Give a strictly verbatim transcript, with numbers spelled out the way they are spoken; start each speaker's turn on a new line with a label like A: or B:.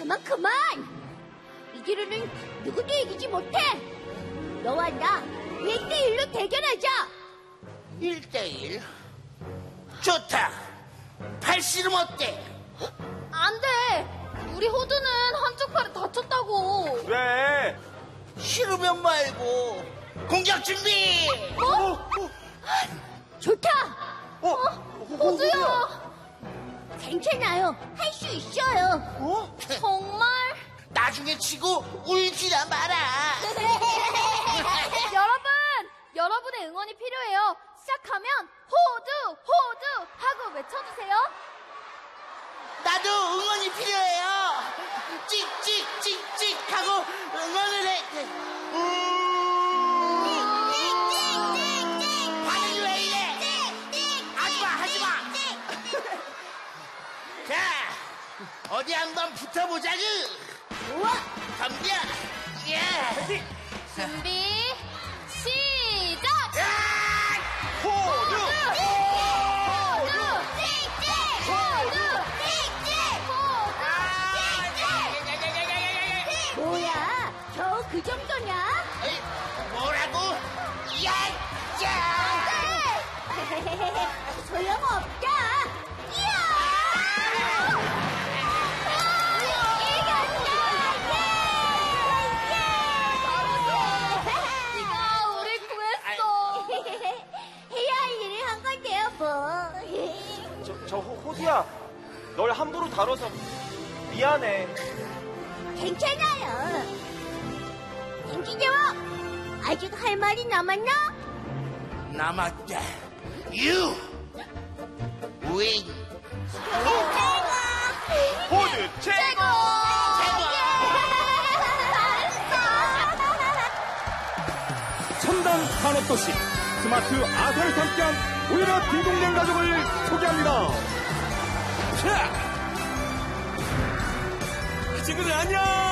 A: 그만 그만! 이 길은 누구도 이기지 못해. 너와 나 일 대일로 대결하자.
B: 일 대일? 좋다. 팔씨름 어때?
C: 안 돼. 우리 호두는 한쪽 팔이 다쳤다고.
D: 그래.
B: 싫으면 말고 공격 준비.
C: 어?
D: 어?
A: 좋다.
D: 어?
C: 호두야.
A: 괜찮아요. 할 수 있어요.
D: 어?
C: 정말?
B: 나중에 치고 울지나 마라.
C: 여러분, 여러분의 응원이 필요해요. 시작하면 호두, 호두 하고 외쳐주세요.
B: 나도 응원이 필요해요. 찍찍찍찍 하고 응원을 해. 반응이 왜 이래? 하지마 하지마. 자, 어디 한번 붙어보자구.
A: 우와!
B: 덤벼. 예.
C: 준비, 시작!
D: 호두!
C: 호두! 호두! 호두!
A: 뭐야? 겨우 그 정도냐?
B: 에이, 뭐라고? 야, 야!
A: 소용없다. 이야!
C: 네가 우릴 구했어.
A: 해야 할 일을 한 건데요, 뭐.
D: 저, 저 호, 호두야, 널 함부로 다뤄서 미안해.
A: 괜찮아요. 김기재와 아직 할 말이 남았나?
B: 남았다. You win.
D: 호두 최고!
B: 최고.
E: 첨단 산업도시 스마트 아산에서 함께한 오히려 딩동댕 가족을 소개합니다. 자, 친구들 안녕.